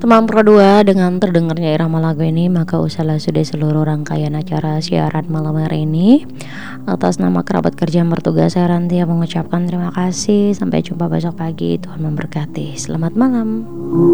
Teman Pro 2, dengan terdengarnya irama lagu ini, maka usahlah sudah seluruh rangkaian acara siaran malam hari ini. Atas nama kerabat kerja yang bertugas, saya Ranti mengucapkan terima kasih. Sampai jumpa besok pagi. Tuhan memberkati. Selamat malam.